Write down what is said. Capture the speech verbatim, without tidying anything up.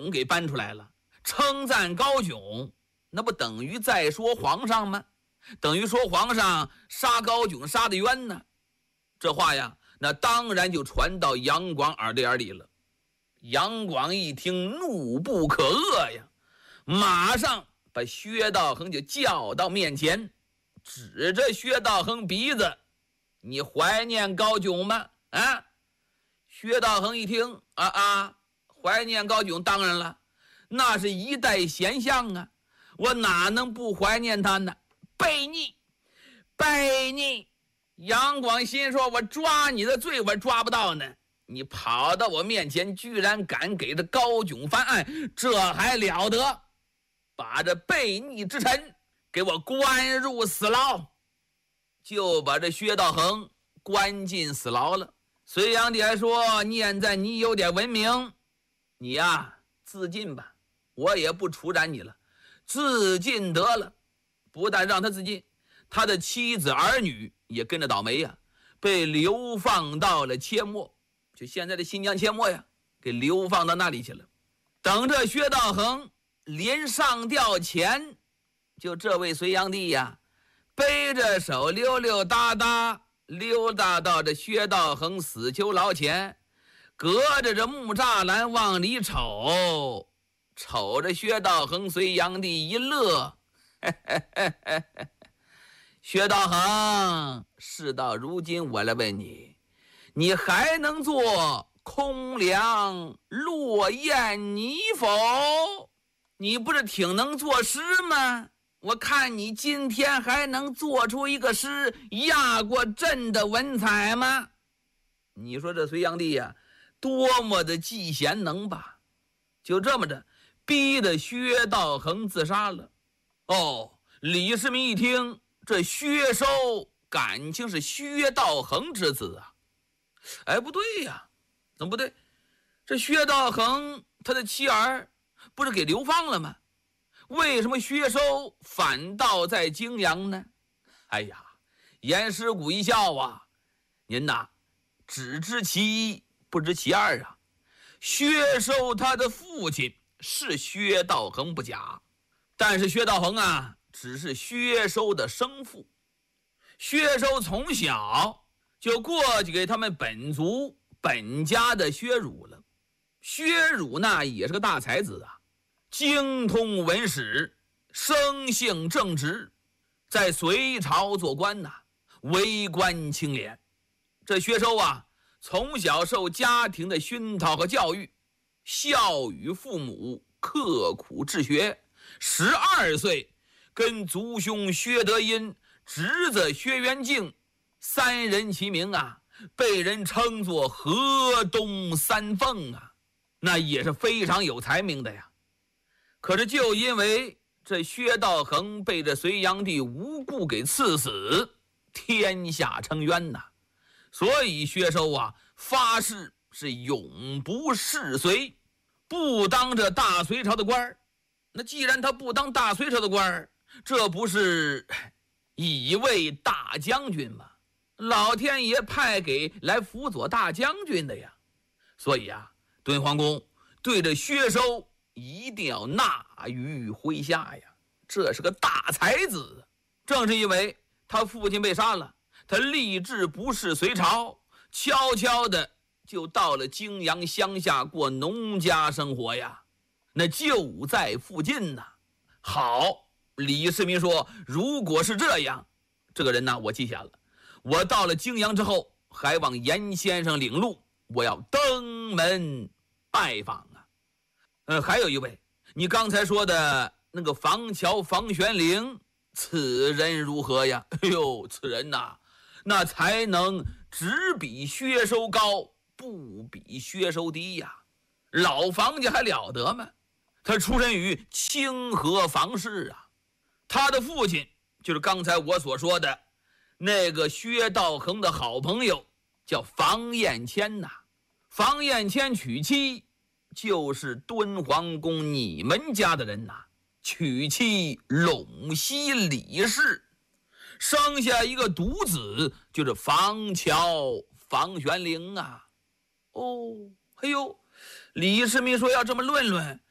囧给搬出来了，称赞高炯，那不等于在说皇上吗？等于说皇上杀高炯杀得冤呢。这话呀，那当然就传到杨广耳朵眼里了。杨广一听，怒不可遏呀，马上把薛道衡就叫到面前，指着薛道衡鼻子：“你怀念高炯吗？”啊！薛道衡一听，啊啊，怀念高炯，当然了，那是一代贤相啊，我哪能不怀念他呢？悖逆，悖逆！杨广心说：“我抓你的罪，我抓不到呢。你跑到我面前，居然敢给这高炯翻案，这还了得！把这悖逆之臣给我关入死牢！”就把这薛道衡关进死牢了。隋炀帝还说：“念在你有点文明，你呀、啊、自尽吧，我也不处斩你了，自尽得了。”不但让他自尽，他的妻子儿女也跟着倒霉呀，被流放到了阡陌，就现在的新疆阡陌呀，给流放到那里去了。等着薛道衡临上吊前，就这位隋炀帝呀，背着手溜溜达达溜达到这薛道衡死囚牢前，隔着这木栅栏往里瞅，瞅着薛道衡，隋炀帝一乐。嘿嘿嘿嘿嘿，薛道衡，事到如今，我来问你，你还能做空梁落雁泥否？你不是挺能作诗吗？我看你今天还能做出一个诗压过朕的文采吗？你说这隋炀帝呀，多么的嫉贤能吧？就这么着，逼得薛道衡自杀了。哦，李世民一听，这薛收感情是薛道衡之子啊。哎，不对呀，怎么不对？这薛道衡他的妻儿不是给流放了吗？为什么薛收反倒在泾阳呢？哎呀，严师古一笑啊，您呐只知其一不知其二啊。薛收他的父亲是薛道衡不假，但是薛道衡啊只是薛收的生父。薛收从小就过去给他们本族本家的薛辱了。薛辱那也是个大才子啊，精通文史，生性正直，在隋朝做官呐、啊，为官清廉。这薛收啊，从小受家庭的熏陶和教育，孝与父母，刻苦治学。十二岁跟族兄薛德音、侄子薛元敬三人齐名啊，被人称作河东三凤啊，那也是非常有才名的呀。可是就因为这薛道衡被这隋炀帝无故给赐死，天下称冤呐，所以薛收啊发誓是永不弑隋，不当这大隋朝的官儿。那既然他不当大隋朝的官儿，这不是以为大将军吗？老天爷派给来辅佐大将军的呀。所以啊，敦煌公对着薛收一定要纳于麾下呀，这是个大才子。正是因为他父亲被杀了，他立志不弑隋朝，悄悄的就到了泾阳乡下过农家生活呀，那就在附近呢。好，李世民说，如果是这样，这个人呢我记下了，我到了泾阳之后还望严先生领路，我要登门拜访啊。呃，还有一位，你刚才说的那个房乔房玄龄，此人如何呀？哎呦，此人呐、啊，那才能只比薛收高，不比薛收低呀。老房家还了得吗？他出身于清河房氏啊，他的父亲就是刚才我所说的那个薛道衡的好朋友，叫房彦谦呐。房彦谦娶妻就是敦煌宫你们家的人呐，娶妻陇西李氏，生下一个独子，就是房乔房玄龄啊。哦，哎呦，李世民说要这么论论，